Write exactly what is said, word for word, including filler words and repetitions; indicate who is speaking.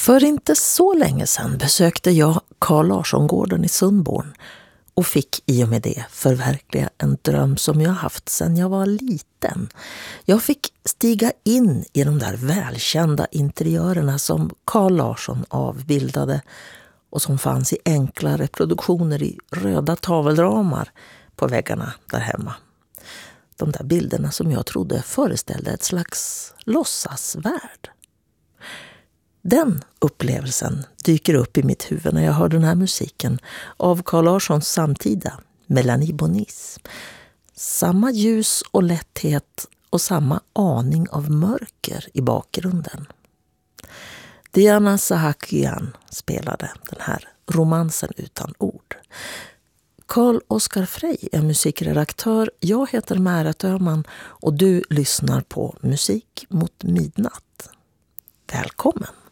Speaker 1: För inte så länge sedan besökte jag Carl Larsson-gården i Sundborn och fick i och med det förverkliga en dröm som jag haft sedan jag var liten. Jag fick stiga in i de där välkända interiörerna som Carl Larsson avbildade och som fanns i enkla reproduktioner i röda tavelramar på väggarna där hemma. De där bilderna som jag trodde föreställde ett slags låtsasvärld. Den upplevelsen dyker upp i mitt huvud när jag hör den här musiken av Carl Larssons samtida Melanie Bonis. Samma ljus och lätthet och samma aning av mörker i bakgrunden. Diana Sahakian spelade den här romansen utan ord. Carl Oskar Frey är musikredaktör. Jag heter Märet Öhman och du lyssnar på Musik mot midnatt. Välkommen!